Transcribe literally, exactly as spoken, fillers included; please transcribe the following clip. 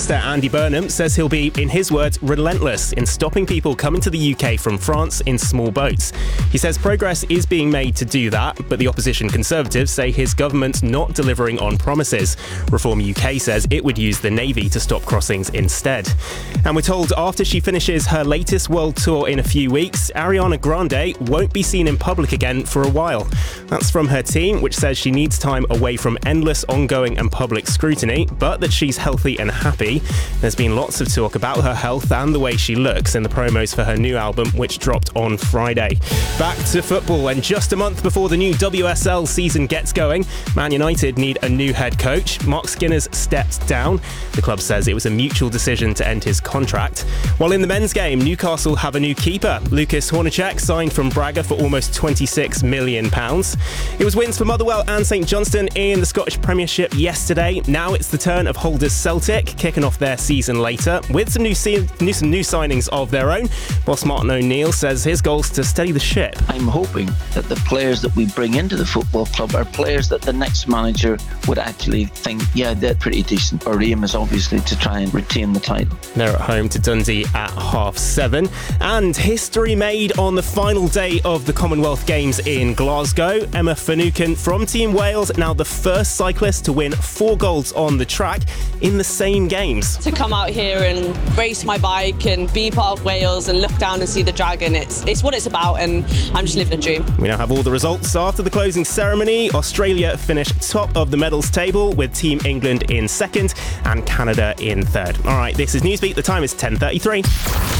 Minister Andy Burnham says he'll be, in his words, relentless in stopping people coming to the U K from France in small boats. He says progress is being made to do that, but the opposition Conservatives say his government's not delivering on promises. Reform U K says it would use the Navy to stop crossings instead. And we're told after she finishes her latest world tour in a few weeks, Ariana Grande won't be seen in public again for a while. That's from her team, which says she needs time away from endless ongoing and public scrutiny, but that she's healthy and happy. There's been lots of talk about her health and the way she looks in the promos for her new album, which dropped on Friday. Back to football, and just a month before the new W S L season gets going, Man United need a new head coach. Mark Skinner's stepped down. The club says it was a mutual decision to end his contract. While in the men's game, Newcastle have a new keeper. Lucas Hornacek signed from Braga for almost twenty-six million pounds. It was wins for Motherwell and St Johnstone in the Scottish Premiership yesterday. Now it's the turn of holders Celtic, kicking off their season later with some new, se- new, some new signings of their own. Boss Martin O'Neill says his goal is to steady the ship. I'm hoping that the players that we bring into the football club are players that the next manager would actually think, yeah, they're pretty decent. Our aim is obviously to try and retain the title. They're at home to Dundee at half seven. And history made on the final day of the Commonwealth Games in Glasgow. Emma Finucane from Team Wales, now the first cyclist to win four golds on the track in the same games. To come out here and race my bike and be part of Wales and look down and see the dragon, it's it's what it's about, and I'm just living a dream. We now have all the results after the closing ceremony. Australia finished top of the medals table with Team England in second and Canada in third. All right, this is Newsbeat. The time is ten thirty-three.